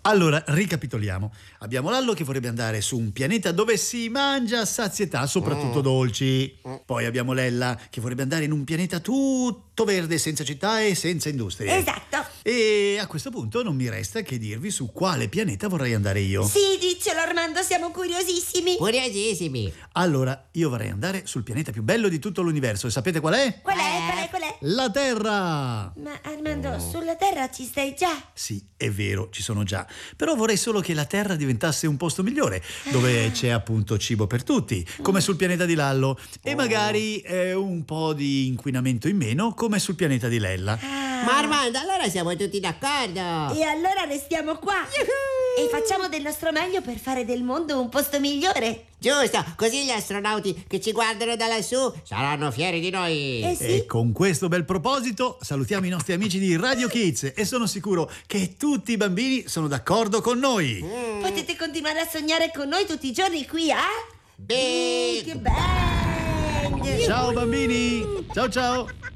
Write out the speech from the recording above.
Allora, ricapitoliamo. Abbiamo Lallo che vorrebbe andare su un pianeta dove si mangia a sazietà, soprattutto dolci. Poi abbiamo Lella che vorrebbe andare in un pianeta tutto verde, senza città e senza industrie. Esatto. E a questo punto non mi resta che dirvi su quale pianeta vorrei andare io. Sì, diccelo Armando, siamo curiosissimi. Curiosissimi. Allora, io vorrei andare sul pianeta più bello di tutto l'universo. E sapete qual è? Qual è? La Terra! Ma Armando, sulla Terra ci stai già? Sì, è vero, ci sono già. Però vorrei solo che la Terra diventasse un posto migliore, dove c'è appunto cibo per tutti, come sul pianeta di Lallo. E magari un po' di inquinamento in meno, come sul pianeta di Lella. Ma Armando, allora siamo tutti d'accordo. E allora restiamo qua. E facciamo del nostro meglio per fare del mondo un posto migliore. Giusto, così gli astronauti che ci guardano da lassù saranno fieri di noi. Sì. E con questo bel proposito salutiamo i nostri amici di Radio Kids e sono sicuro che tutti i bambini sono d'accordo con noi. Potete continuare a sognare con noi tutti i giorni qui a Big Big Bang. Ciao bambini! Ciao ciao!